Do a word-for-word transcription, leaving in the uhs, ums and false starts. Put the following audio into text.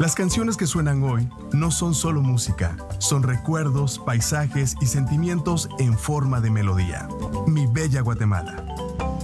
Las canciones que suenan hoy no son solo música, son recuerdos, paisajes y sentimientos en forma de melodía. Mi bella Guatemala.